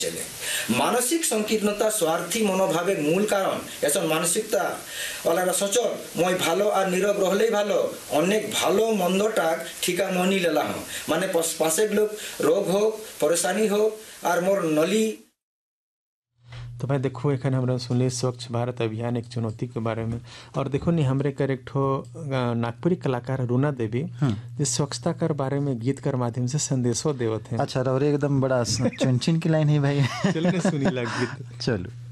चले मानसिक संकीर्णता स्वार्थी मनोभावे मूल कारण एसन मानसिकता वाला सोचो मैं भालो और नीरव रहले भालो अनेक भालो मंदटा ठिका मनी लेला हूँ माने पासे लोग रोग हो परेशानी हो और मोर नली। तो भाई देखो एखन हमरा सुनले स्वच्छ भारत अभियान एक चुनौती के बारे में और देखो नहीं हमरे कर एक ठो नागपुरी कलाकार रुना देवी जो स्वच्छता कर बारे में गीत कर माध्यम से संदेशो देवत हैं। अच्छा और एकदम बड़ा चुन की लाइन है भाई। चलो सुनी लग गीत चलो।